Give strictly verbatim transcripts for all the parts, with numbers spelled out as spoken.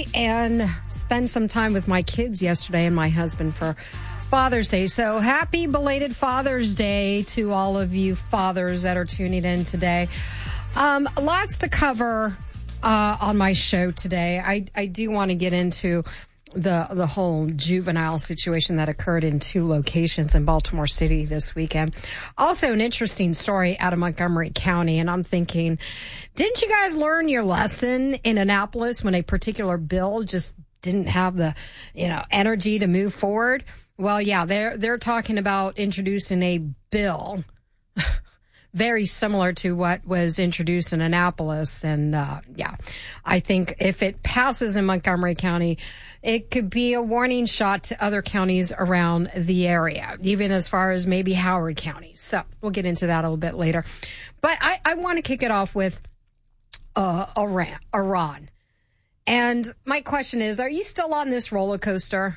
yesterday and spent some time with my kids yesterday and my husband for Father's Day. So happy belated Father's Day to all of you fathers that are tuning in today. Um, lots to cover uh, on my show today. I, I do want to get into the the whole juvenile situation that occurred in two locations in Baltimore City this weekend. Also, an interesting story out of Montgomery County, and I'm thinking, didn't you guys learn your lesson in Annapolis when a particular bill just didn't have the, you know, energy to move forward? Well, yeah, they're they're talking about introducing a bill very similar to what was introduced in Annapolis. And, uh, yeah, I think if it passes in Montgomery County, it could be a warning shot to other counties around the area, even as far as maybe Howard County. So we'll get into that a little bit later. But I, I want to kick it off with uh, Iran, Iran. And my question is, are you still on this roller coaster?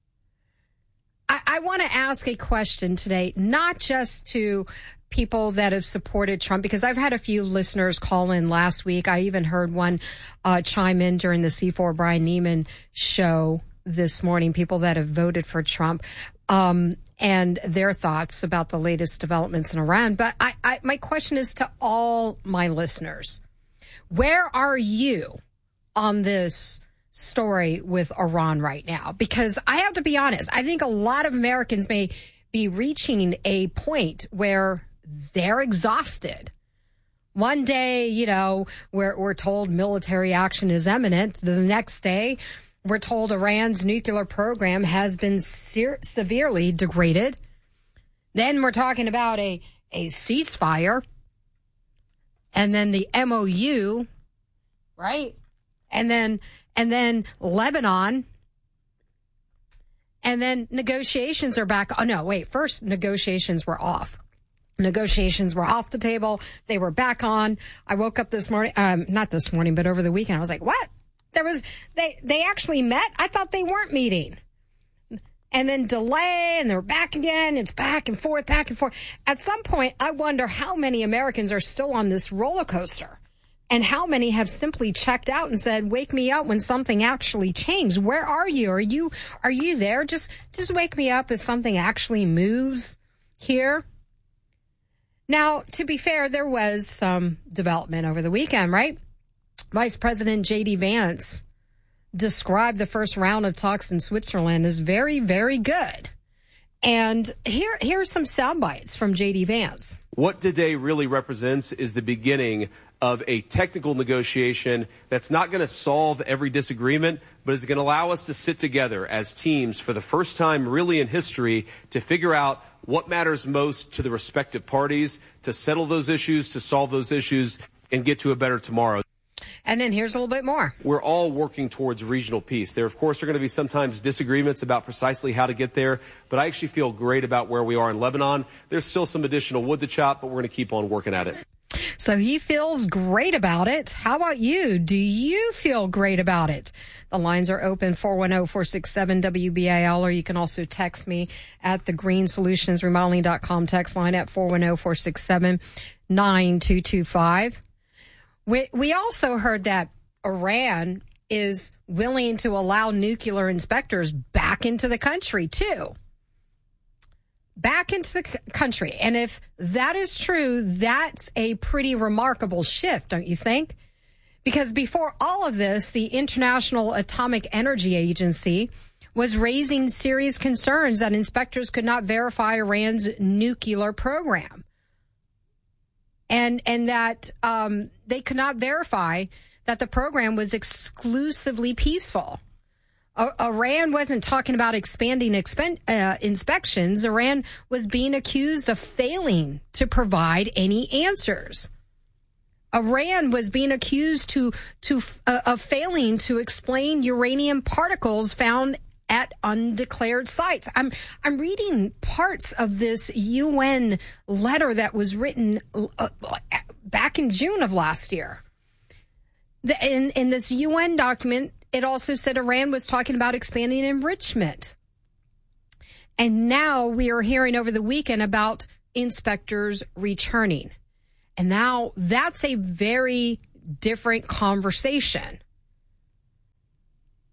I, I want to ask a question today, not just to people that have supported Trump, because I've had a few listeners call in last week. I even heard one uh, chime in during the C four Brian Neiman show this morning, people that have voted for Trump, um, and their thoughts about the latest developments in Iran. But I, I, my question is to all my listeners, where are you on this story with Iran right now? Because I have to be honest, I think a lot of Americans may be reaching a point where they're exhausted. One day, you know, we're, we're told military action is imminent. The next day, we're told Iran's nuclear program has been se- severely degraded. Then we're talking about a, a ceasefire. And then the M O U, right? And then, and then Lebanon. And then negotiations are back. Oh, no, wait. First, negotiations were off. Negotiations were off the table. They were back on. I woke up this morning, um, not this morning, but over the weekend. I was like, what? There was, they, they actually met? I thought they weren't meeting. And then delay, and they're back again. It's back and forth, back and forth. At some point, I wonder how many Americans are still on this roller coaster. And how many have simply checked out and said, wake me up when something actually changed? Where are you? Are you are you there? Just just wake me up if something actually moves here. Now, to be fair, there was some development over the weekend, right? Vice President J D Vance described the first round of talks in Switzerland as very, very good. And here here's some sound bites from J D Vance. What today really represents is the beginning of a technical negotiation that's not going to solve every disagreement, but is going to allow us to sit together as teams for the first time really in history to figure out what matters most to the respective parties, to settle those issues, to solve those issues, and get to a better tomorrow. And then here's a little bit more. We're all working towards regional peace. There, of course, are going to be sometimes disagreements about precisely how to get there, but I actually feel great about where we are in Lebanon. There's still some additional wood to chop, but we're going to keep on working at it. So he feels great about it. How about you? Do you feel great about it? The lines are open, four one zero, four six seven, W B I L, or you can also text me at the green solutions remodeling dot com text line at four one zero, four six seven, nine two two five. We, we also heard that Iran is willing to allow nuclear inspectors back into the country, too. Back into the c- country. And if that is true, that's a pretty remarkable shift, don't you think? Because before all of this, the International Atomic Energy Agency was raising serious concerns that inspectors could not verify Iran's nuclear program. And and that um, they could not verify that the program was exclusively peaceful. Uh, Iran wasn't talking about expanding expen- uh, inspections. Iran was being accused of failing to provide any answers. Iran was being accused to to uh, of failing to explain uranium particles found at undeclared sites. I'm I'm reading parts of this U N letter that was written uh, back in June of last year. The, in in this U N document, it also said Iran was talking about expanding enrichment. And now we are hearing over the weekend about inspectors returning. And now that's a very different conversation.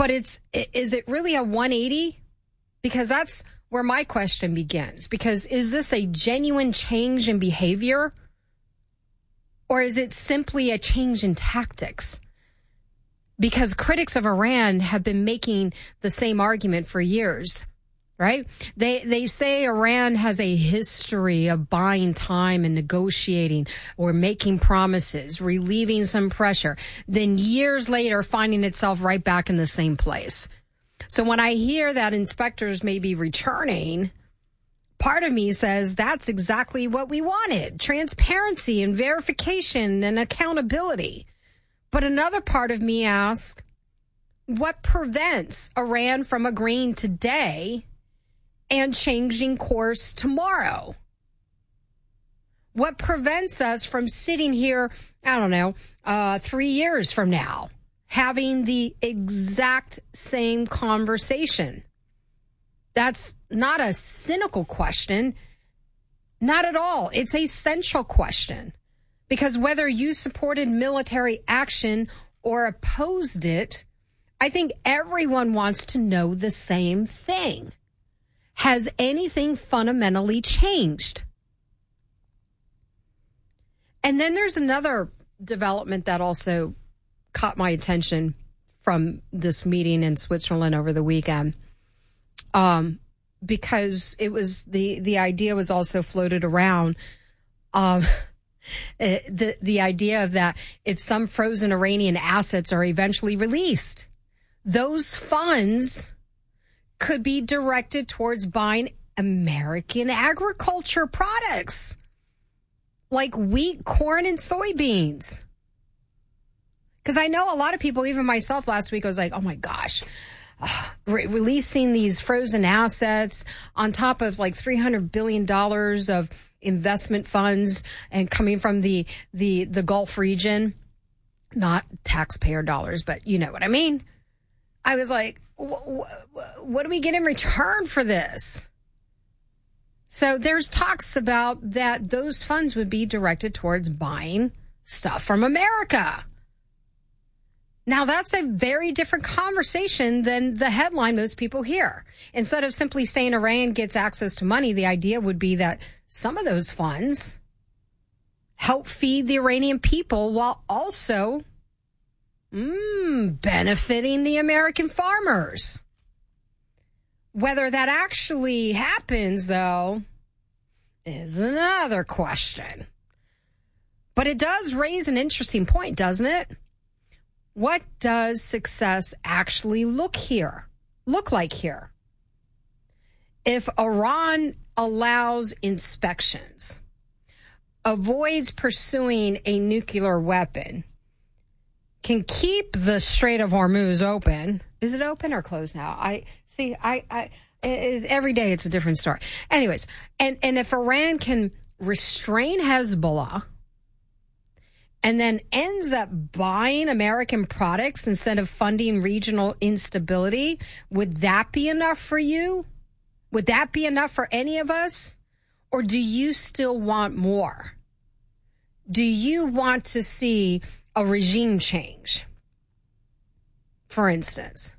But it's, is it really a one eighty? Because that's where my question begins. Because is this a genuine change in behavior? Or is it simply a change in tactics? Because critics of Iran have been making the same argument for years, right? They they say Iran has a history of buying time and negotiating or making promises, relieving some pressure, then years later finding itself right back in the same place. So when I hear that inspectors may be returning, part of me says that's exactly what we wanted: transparency and verification and accountability. But another part of me asks, what prevents Iran from agreeing today and changing course tomorrow? What prevents us from sitting here, I don't know, uh, three years from now, having the exact same conversation? That's not a cynical question. Not at all. It's a central question. Because whether you supported military action or opposed it, I think everyone wants to know the same thing. Has anything fundamentally changed? And then there's another development that also caught my attention from this meeting in Switzerland over the weekend. Um, because it was the, the idea was also floated around. Um, Uh, the the idea of that if some frozen Iranian assets are eventually released, those funds could be directed towards buying American agriculture products like wheat, corn, and soybeans. Because I know a lot of people, even myself last week, I was like, oh my gosh, uh, re- releasing these frozen assets on top of like three hundred billion dollars of investment funds and coming from the, the, the Gulf region, not taxpayer dollars, but you know what I mean? I was like, wh- wh- what do we get in return for this? So there's talks about that those funds would be directed towards buying stuff from America. Now, that's a very different conversation than the headline most people hear. Instead of simply saying Iran gets access to money, the idea would be that some of those funds help feed the Iranian people while also mm, benefiting the American farmers. Whether that actually happens, though, is another question. But it does raise an interesting point, doesn't it? What does success actually look here? Look like here? If Iran allows inspections, avoids pursuing a nuclear weapon, can keep the Strait of Hormuz open. Is it open or closed now? I see. I, I it, every day it's a different story. Anyways, and and if Iran can restrain Hezbollah, and then ends up buying American products instead of funding regional instability, would that be enough for you? Would that be enough for any of us? Or do you still want more? Do you want to see a regime change? For instance.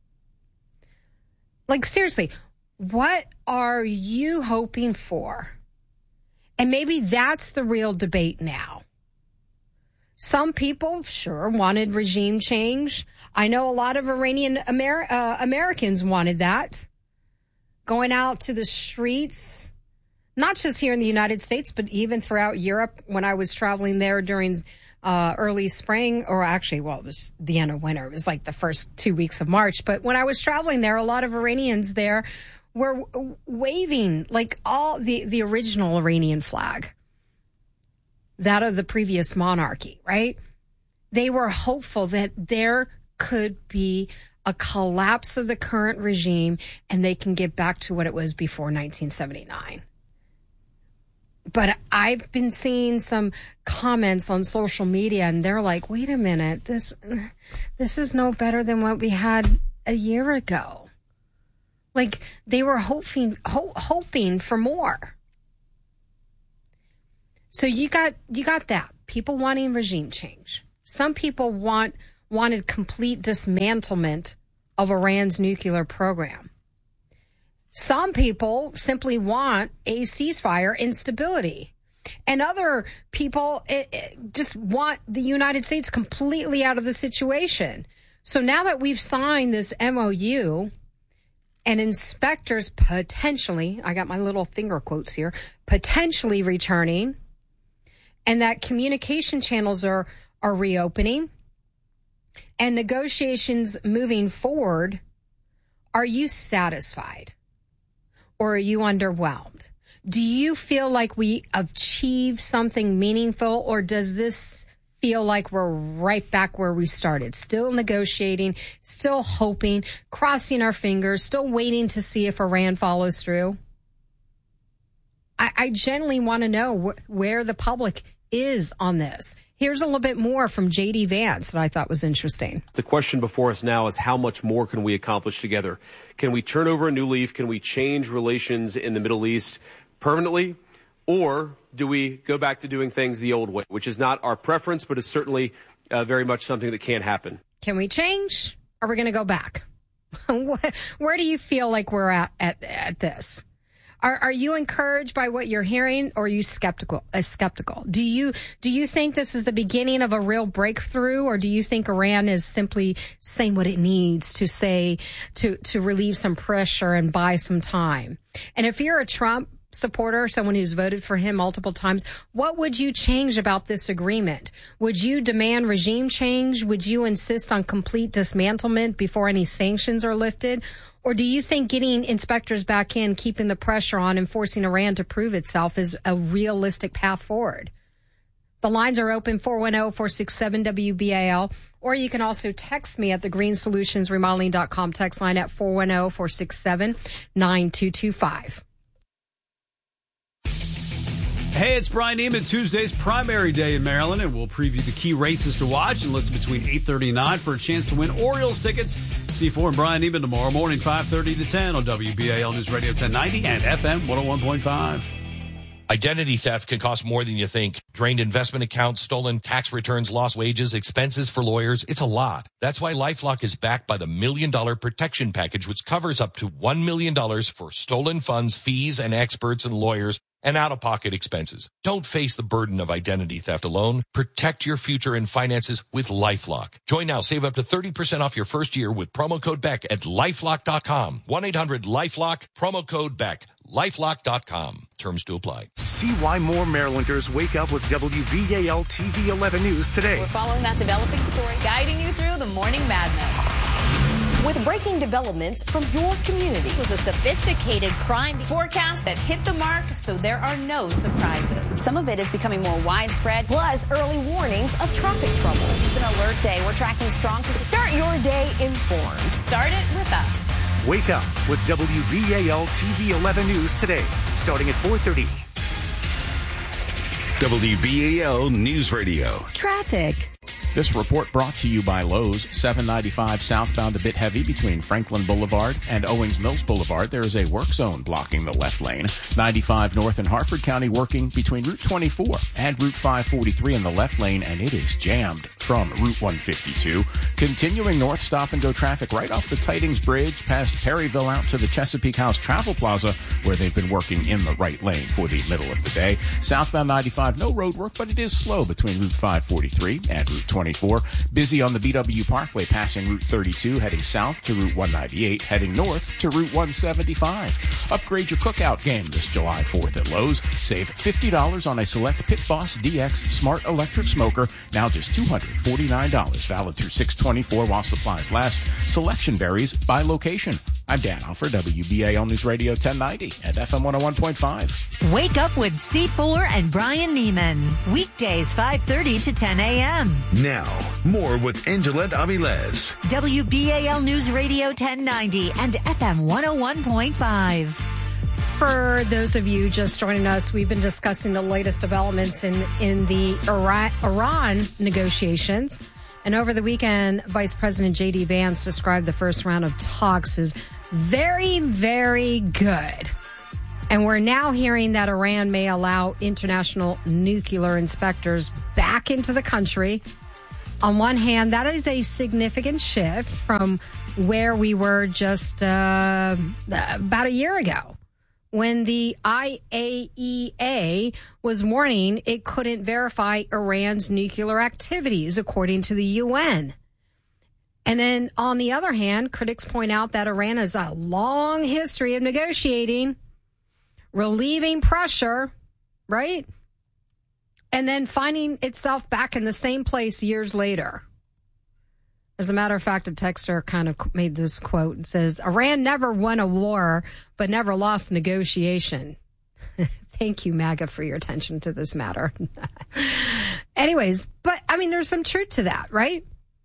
Like, seriously, what are you hoping for? And maybe that's the real debate now. Some people, sure, wanted regime change. I know a lot of Iranian Amer- uh, Americans wanted that. Going out to the streets, not just here in the United States, but even throughout Europe when I was traveling there during uh, early spring, or actually, well, it was the end of winter. It was like the first two weeks of March. But when I was traveling there, a lot of Iranians there were waving like all the, the original Iranian flag. That of the previous monarchy, right? They were hopeful that there could be a collapse of the current regime and they can get back to what it was before nineteen seventy-nine. But I've been seeing some comments on social media and they're like, wait a minute, this, this is no better than what we had a year ago. Like they were hoping, ho- hoping for more. So you got you got that. People wanting regime change. Some people want wanted complete dismantlement of Iran's nuclear program. Some people simply want a ceasefire and stability. And other people it, it just want the United States completely out of the situation. So now that we've signed this M O U and inspectors potentially, I got my little finger quotes here, potentially returning, and that communication channels are, are reopening and negotiations moving forward, are you satisfied or are you underwhelmed? Do you feel like we achieved something meaningful, or does this feel like we're right back where we started, still negotiating, still hoping, crossing our fingers, still waiting to see if Iran follows through? I, I genuinely want to know wh- where the public is on this. Here's a little bit more from J D Vance that I thought was interesting. The question before us now is how much more can we accomplish together? Can we turn over a new leaf? Can we change relations in the Middle East permanently? Or do we go back to doing things the old way, which is not our preference, but is certainly uh, very much something that can happen? Can we change? Or are we going to go back? Where do you feel like we're at at, at this? Are are you encouraged by what you're hearing, or are you skeptical? Uh, skeptical? Do you do you think this is the beginning of a real breakthrough, or do you think Iran is simply saying what it needs to say to to relieve some pressure and buy some time? And if you're a Trump supporter, someone who's voted for him multiple times, what would you change about this agreement? Would you demand regime change? Would you insist on complete dismantlement before any sanctions are lifted? Or do you think getting inspectors back in, keeping the pressure on, and forcing Iran to prove itself is a realistic path forward? The lines are open, four one zero, four six seven, W B A L, or you can also text me at the green solutions remodeling dot com text line at four one zero, four six seven, nine two two five. Hey, it's Brian Neiman. Tuesday's primary day in Maryland, and we'll preview the key races to watch and listen between eight thirty and nine for a chance to win Orioles tickets. C four and Brian Neiman tomorrow morning, five thirty to ten on W B A L News Radio ten ninety and F M one oh one point five. Identity theft can cost more than you think. Drained investment accounts, stolen tax returns, lost wages, expenses for lawyers. It's a lot. That's why LifeLock is backed by the Million Dollar Protection Package, which covers up to one million dollars for stolen funds, fees, and experts and lawyers, and out-of-pocket expenses. Don't face the burden of identity theft alone. Protect your future and finances with LifeLock. Join now. Save up to thirty percent off your first year with promo code Beck at lifelock dot com. one eight hundred lifelock, promo code Beck. lifelock dot com. Terms to apply. See why more Marylanders wake up with W B A L T V eleven News today. We're following that developing story, guiding you through the morning madness. With breaking developments from your community. It was a sophisticated crime forecast that hit the mark, so there are no surprises. Some of it is becoming more widespread, plus early warnings of traffic trouble. It's an alert day. We're tracking strong to start your day informed. Start it with us. Wake up with W B A L T V eleven News today, starting at four thirty. W B A L News Radio. Traffic. This report brought to you by Lowe's. seven ninety-five southbound a bit heavy between Franklin Boulevard and Owings Mills Boulevard. There is a work zone blocking the left lane. ninety-five north in Harford County working between Route twenty-four and Route five forty-three in the left lane, and it is jammed from Route one fifty-two. Continuing north, stop and go traffic right off the Tidings Bridge past Perryville out to the Chesapeake House Travel Plaza, where they've been working in the right lane for the middle of the day. Southbound ninety-five, no road work, but it is slow between Route five forty-three and Route twenty-four. Busy on the B W Parkway passing Route thirty-two, heading south to Route one ninety-eight, heading north to Route one seventy-five. Upgrade your cookout game this July fourth at Lowe's. Save fifty dollars on a select Pit Boss D X Smart Electric Smoker, now just two hundred forty-nine dollars. Valid through six twenty-four while supplies last. Selection varies by location. I'm Dan Hoffer, W B A L News Radio ten ninety and F M one oh one point five. Wake up with C four and Brian Neiman. Weekdays five thirty to ten a.m. Now, more with Angela Aviles. W B A L News Radio ten ninety and F M one oh one point five. For those of you just joining us, we've been discussing the latest developments in, in the Iran, Iran negotiations. And over the weekend, Vice President J D Vance described the first round of talks as very, very good. And we're now hearing that Iran may allow international nuclear inspectors back into the country On one hand, that is a significant shift from where we were just uh, about a year ago, when the I A E A was warning it couldn't verify Iran's nuclear activities, according to the U N. And then, on the other hand, critics point out that Iran has a long history of negotiating, relieving pressure, right? And then finding itself back in the same place years later. As a matter of fact, a texter kind of made this quote. It says, Iran never won a war, but never lost negotiation. Thank you, MAGA, for your attention to this matter. Anyways, but I mean, there's some truth to that, right?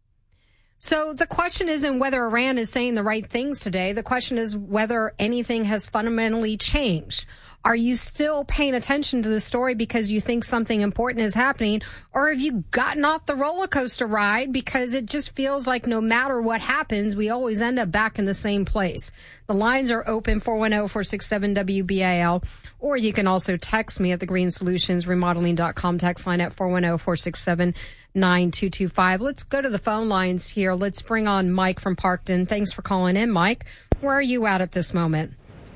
So the question isn't whether Iran is saying the right things today. The question is whether anything has fundamentally changed. Are you still paying attention to the story because you think something important is happening? Or have you gotten off the roller coaster ride because it just feels like no matter what happens, we always end up back in the same place? The lines are open, four one zero, four six seven, W B A L. Or you can also text me at the green solutions remodeling dot com text line at four one zero, four six seven, nine two two five. Let's go to the phone lines here. Let's bring on Mike from Parkton. Thanks for calling in, Mike. Where are you at at this moment?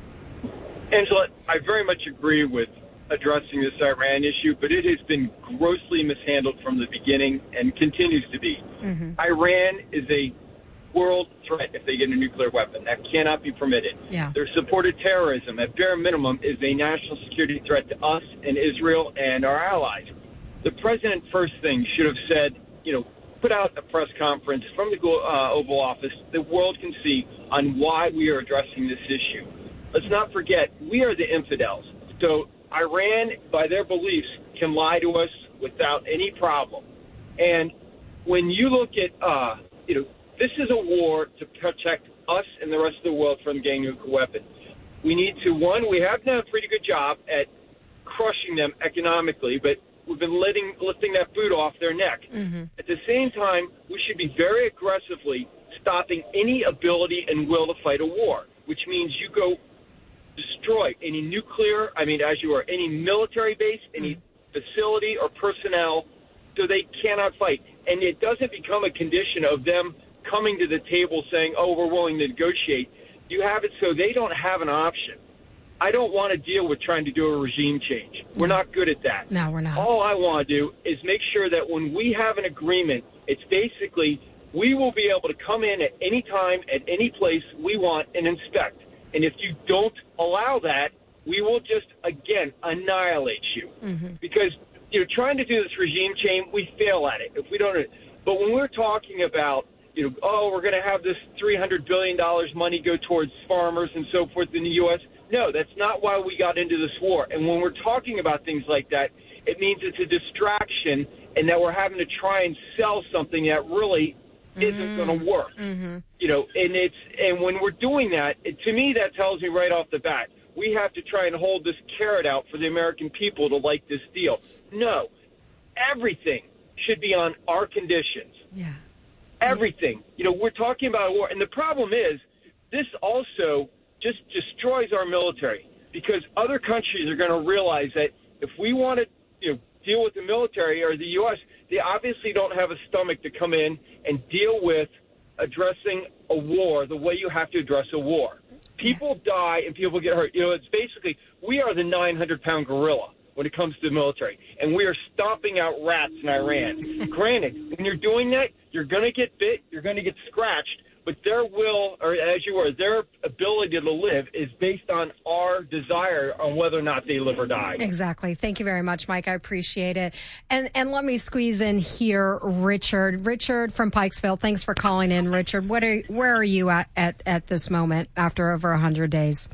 Angela, I very much agree with addressing this Iran issue, but it has been grossly mishandled from the beginning and continues to be. Mm-hmm. Iran is a world threat if they get a nuclear weapon. That cannot be permitted. Yeah. Their support of terrorism, at bare minimum, is a national security threat to us and Israel and our allies. The president, first thing, should have said, you know, put out a press conference from the uh, Oval Office the world can see on why we are addressing this issue. Let's not forget, we are the infidels. So Iran, by their beliefs, can lie to us without any problem. And when you look at, uh, you know, this is a war to protect us and the rest of the world from getting a nuclear weapon. We need to, one, we have done a pretty good job at crushing them economically, but we've been letting, lifting that boot off their neck. Mm-hmm. At the same time, we should be very aggressively stopping any ability and will to fight a war, which means you go destroy any nuclear, I mean, as you are, any military base, any mm-hmm. facility or personnel, so they cannot fight. And it doesn't become a condition of them coming to the table saying, oh, we're willing to negotiate. You have it so they don't have an option. I don't want to deal with trying to do a regime change. We're no. not good at that. No, we're not. All I want to do is make sure that when we have an agreement, it's basically we will be able to come in at any time, at any place we want and inspect. And if you don't allow that, we will just, again, annihilate you. Mm-hmm. Because, you know, trying to do this regime change, we fail at it. If we don't, but when we're talking about, you know, oh, we're going to have this three hundred billion dollars money go towards farmers and so forth in the U S, no, that's not why we got into this war. And when we're talking about things like that, it means it's a distraction and that we're having to try and sell something that really isn't mm-hmm. going to work. Mm-hmm. You know, and it's and when we're doing that, it, to me, that tells me right off the bat, we have to try and hold this carrot out for the American people to like this deal. No, everything should be on our conditions. Yeah. Everything. You know, we're talking about a war. And the problem is this also just destroys our military because other countries are going to realize that if we want to, you know, deal with the military or the U S, they obviously don't have a stomach to come in and deal with addressing a war the way you have to address a war. People yeah. die and people get hurt. You know, it's basically, we are the nine hundred pound gorilla when it comes to the military, and we are stomping out rats in Iran. Granted, when you're doing that, you're going to get bit, you're going to get scratched, but their will, or as you were, their ability to live is based on our desire on whether or not they live or die. Exactly. Thank you very much, Mike. I appreciate it. And and let me squeeze in here, Richard. Richard from Pikesville. Thanks for calling in, Richard. What are where are you at at, at this moment after over one hundred days?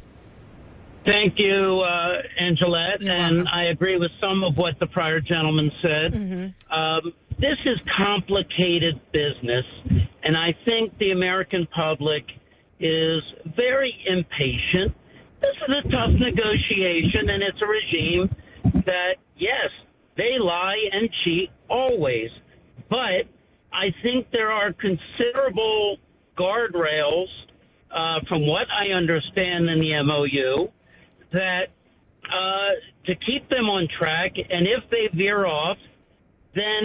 Thank you, uh, Angelette. You're and welcome. I agree with some of what the prior gentleman said. Mm-hmm. Um, this is complicated business, and I think the American public is very impatient. This is a tough negotiation, and it's a regime that, yes, they lie and cheat always. But I think there are considerable guardrails, uh, from what I understand in the M O U, that uh, to keep them on track, and if they veer off, then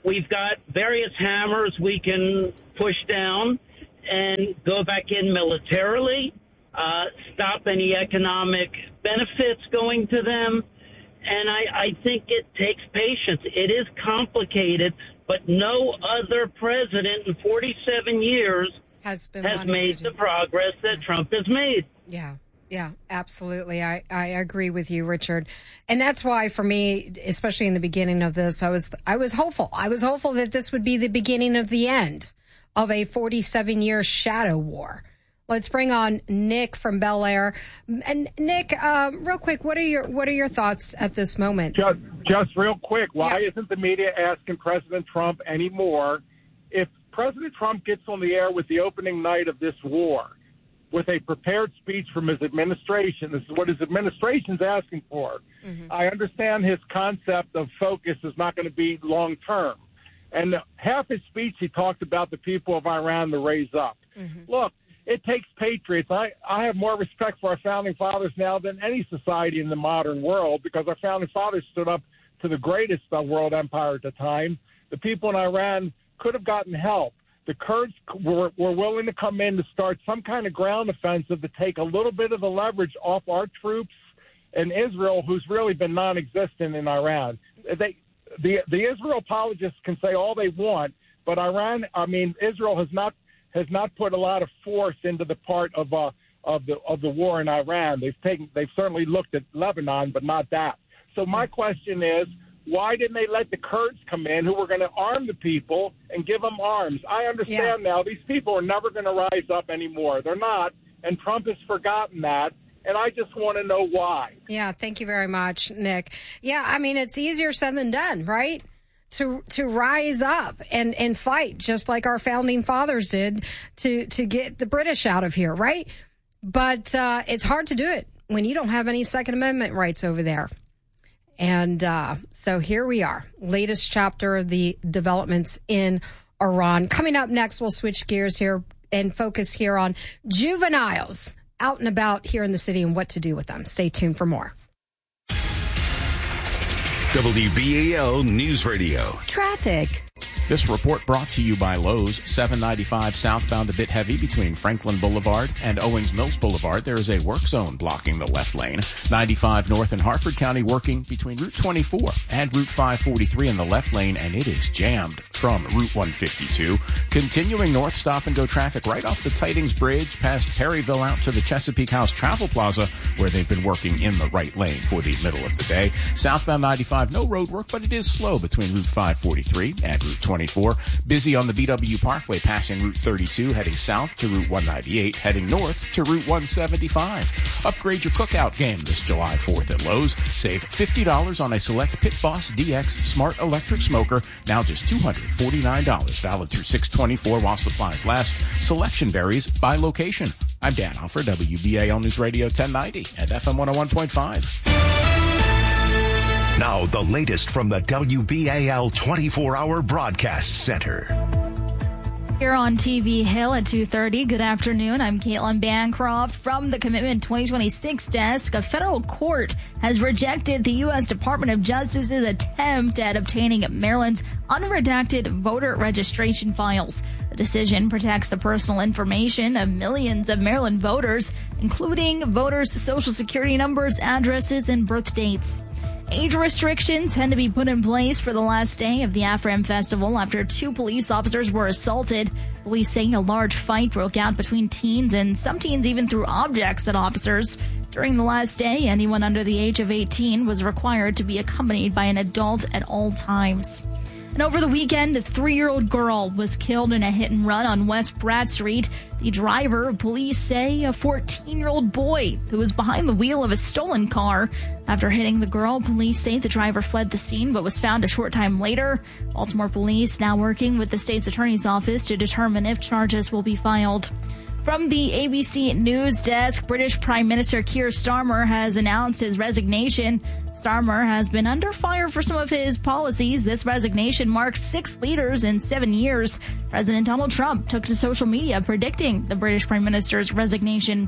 we've got various hammers we can push down and go back in militarily, uh, stop any economic benefits going to them. And I, I think it takes patience. It is complicated, but no other president in forty-seven years has, been has made the progress that Trump has made. Yeah. Yeah, absolutely. I, I agree with you, Richard. And that's why for me, especially in the beginning of this, I was I was hopeful. I was hopeful that this would be the beginning of the end of a forty-seven year shadow war. Let's bring on Nick from Bel Air. And Nick, uh, real quick, what are your what are your thoughts at this moment? Just, just real quick, why yeah. isn't the media asking President Trump anymore if President Trump gets on the air with the opening night of this war with a prepared speech from his administration? This is what his administration's asking for. Mm-hmm. I understand his concept of focus is not going to be long term. And half his speech, he talked about the people of Iran to raise up. Mm-hmm. Look, it takes patriots. I, I have more respect for our founding fathers now than any society in the modern world, because our founding fathers stood up to the greatest uh, world empire at the time. The people in Iran could have gotten help. The Kurds were, were willing to come in to start some kind of ground offensive to take a little bit of the leverage off our troops in Israel, who's really been non-existent in Iran. They, the, the Israel apologists can say all they want, but Iran, I mean, Israel has not has not put a lot of force into the part of uh, of the of the war in Iran. They've taken, they've certainly looked at Lebanon, but not that. So my question is, why didn't they let the Kurds come in, who were going to arm the people and give them arms? I understand yeah. now these people are never going to rise up anymore. They're not, and Trump has forgotten that, and I just want to know why. Yeah, thank you very much, Nick. Yeah, I mean, it's easier said than done, right? To to rise up and, and fight, just like our founding fathers did, to, to get the British out of here, right? But uh, it's hard to do it when you don't have any Second Amendment rights over there. And uh, so here we are, latest chapter of the developments in Iran. Coming up next, we'll switch gears here and focus here on juveniles out and about here in the city and what to do with them. Stay tuned for more. W B A L News Radio. Traffic. This report brought to you by Lowe's. seven ninety-five southbound a bit heavy between Franklin Boulevard and Owings Mills Boulevard. There is a work zone blocking the left lane. ninety-five north in Harford County working between Route twenty-four and Route five forty-three in the left lane, and it is jammed from Route one fifty-two. Continuing north, stop and go traffic right off the Tidings Bridge past Perryville out to the Chesapeake House Travel Plaza, where they've been working in the right lane for the middle of the day. Southbound ninety-five, no road work, but it is slow between Route five forty-three and Route twenty-four. Busy on the B W Parkway passing Route thirty-two, heading south to Route one ninety-eight, heading north to Route one seventy-five. Upgrade your cookout game this July fourth at Lowe's. Save fifty dollars on a select Pit Boss D X Smart Electric Smoker, now just two hundred forty-nine dollars. Valid through six twenty-four while supplies last. Selection varies by location. I'm Dan Hoffer, W B A L News Radio ten ninety and F M one oh one point five. Now, the latest from the W B A L twenty-four hour Broadcast Center. Here on T V Hill at two thirty. Good afternoon. I'm Caitlin Bancroft from the Commitment twenty twenty-six desk. A federal court has rejected the U S Department of Justice's attempt at obtaining Maryland's unredacted voter registration files. The decision protects the personal information of millions of Maryland voters, including voters' social security numbers, addresses, and birth dates. Age restrictions tend to be put in place for the last day of the AfRam Festival after two police officers were assaulted. Police say a large fight broke out between teens, and some teens even threw objects at officers. During the last day, anyone under the age of eighteen was required to be accompanied by an adult at all times. And over the weekend, a three-year-old girl was killed in a hit-and-run on West Pratt Street. The driver, police say, a fourteen-year-old boy who was behind the wheel of a stolen car. After hitting the girl, police say the driver fled the scene but was found a short time later. Baltimore police now working with the state's attorney's office to determine if charges will be filed. From the A B C News desk, British Prime Minister Keir Starmer has announced his resignation. Starmer has been under fire for some of his policies. This resignation marks six leaders in seven years. President Donald Trump took to social media predicting the British Prime Minister's resignation.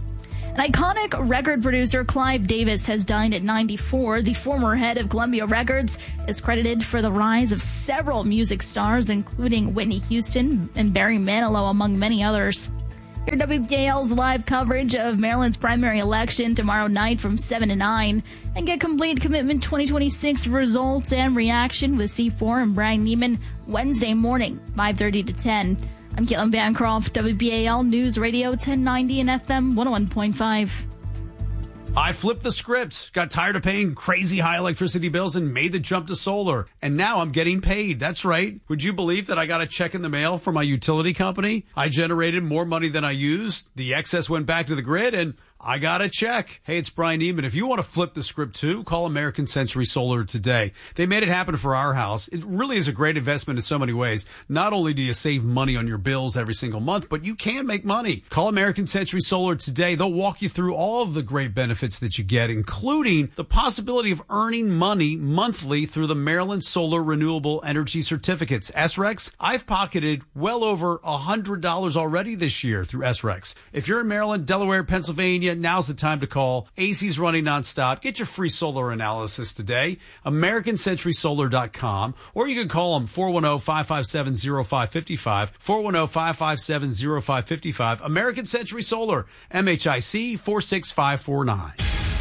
An iconic record producer, Clive Davis, has died at ninety-four. The former head of Columbia Records is credited for the rise of several music stars, including Whitney Houston and Barry Manilow, among many others. Hear W B A L's live coverage of Maryland's primary election tomorrow night from seven to nine. And get complete Commitment twenty twenty-six results and reaction with C four and Brian Neiman Wednesday morning, five thirty to ten. I'm Caitlin Bancroft, W B A L News Radio ten ninety and F M one oh one point five. I flipped the script, got tired of paying crazy high electricity bills and made the jump to solar. And now I'm getting paid. That's right. Would you believe that I got a check in the mail from my utility company? I generated more money than I used. The excess went back to the grid and I got a check. Hey, it's Brian Neiman. If you want to flip the script too, call American Century Solar today. They made it happen for our house. It really is a great investment in so many ways. Not only do you save money on your bills every single month, but you can make money. Call American Century Solar today. They'll walk you through all of the great benefits that you get, including the possibility of earning money monthly through the Maryland Solar Renewable Energy Certificates. S R E Cs, I've pocketed well over one hundred dollars already this year through S R E Cs. If you're in Maryland, Delaware, Pennsylvania, now's the time to call. A C's running nonstop. Get your free solar analysis today. American Century Solar dot com. Or you can call them four one zero, five five seven, zero five five five. four one zero, five five seven, zero five five five. American Century Solar. M H I C four six five four nine.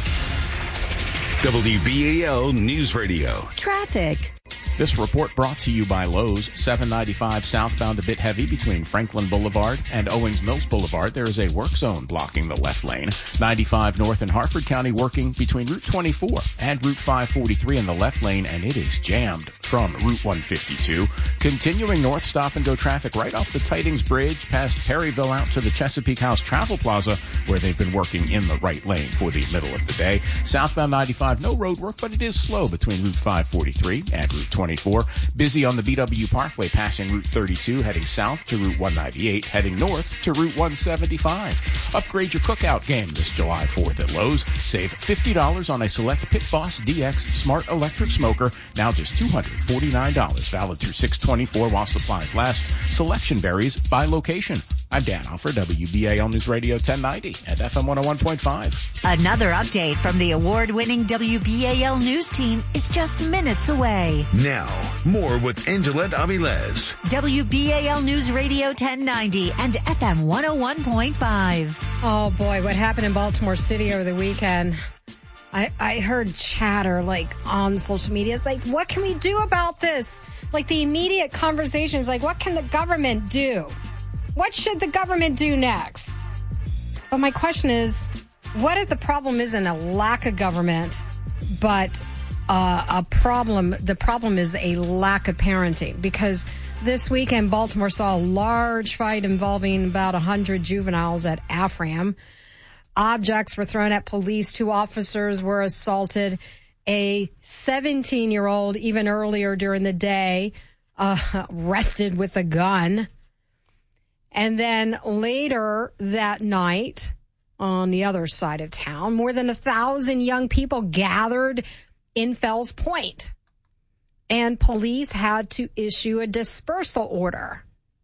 W B A L News Radio. Traffic. This report brought to you by Lowe's. seven ninety-five southbound a bit heavy between Franklin Boulevard and Owings Mills Boulevard. There is a work zone blocking the left lane. ninety-five north in Harford County working between Route twenty-four and Route five forty-three in the left lane, and it is jammed from Route one fifty-two. Continuing north, stop and go traffic right off the Tidings Bridge past Perryville out to the Chesapeake House Travel Plaza, where they've been working in the right lane for the middle of the day. Southbound ninety-five, no road work, but it is slow between Route five forty-three and Route twenty-four. Busy on the B W Parkway passing Route thirty-two, heading south to Route one ninety-eight, heading north to Route one seventy-five. Upgrade your cookout game this July fourth at Lowe's. Save fifty dollars on a select Pit Boss D X Smart Electric Smoker, now just two hundred forty-nine dollars. Valid through six twenty-four while supplies last. Selection varies by location. I'm Dan Offer, W B A L News Radio ten ninety at F M one oh one point five. Another update from the award-winning W B A L News team is just minutes away. Now, more with Angelette Avilés. W B A L News Radio ten ninety and F M one oh one point five. Oh, boy, what happened in Baltimore City over the weekend? I, I heard chatter, like, on social media. It's like, what can we do about this? Like, the immediate conversation is like, what can the government do? What should the government do next? But my question is, what if the problem isn't a lack of government, but uh, a problem, the problem is a lack of parenting? Because this weekend, Baltimore saw a large fight involving about one hundred juveniles at Afram. Objects were thrown at police. Two officers were assaulted. A seventeen-year-old, even earlier during the day, uh, arrested with a gun. And then later that night, on the other side of town, more than a thousand young people gathered in Fells Point. And police had to issue a dispersal order.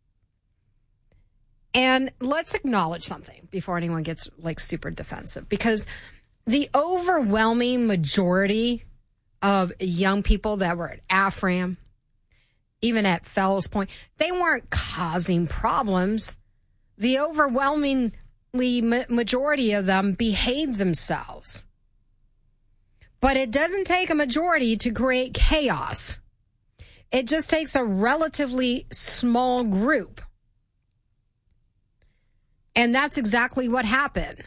And let's acknowledge something before anyone gets like super defensive, because the overwhelming majority of young people that were at Afram, even at Fells Point, they weren't causing problems. The overwhelmingly majority of them behaved themselves. But it doesn't take a majority to create chaos. It just takes a relatively small group. And that's exactly what happened.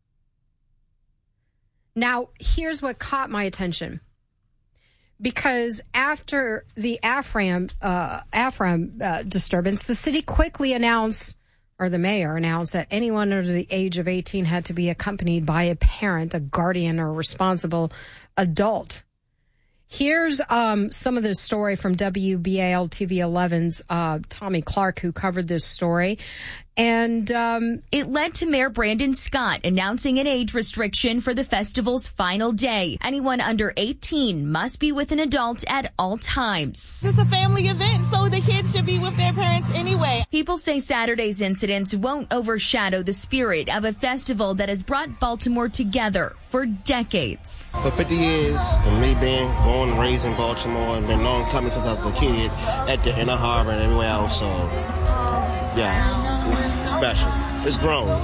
Now, here's what caught my attention. Because after the Afram, uh, Afram uh, disturbance, the city quickly announced, or the mayor announced, that anyone under the age of eighteen had to be accompanied by a parent, a guardian, or a responsible adult. Here's um, some of the story from W B A L T V eleven's uh, Tommy Clark, who covered this story. And um, it led to Mayor Brandon Scott announcing an age restriction for the festival's final day. Anyone under eighteen must be with an adult at all times. It's a family event, so the kids should be with their parents anyway. People say Saturday's incidents won't overshadow the spirit of a festival that has brought Baltimore together for decades. For fifty years, and me being born and raised in Baltimore and been known coming since I was a kid at the Inner Harbor and everywhere else, so yes, it's special. It's grown.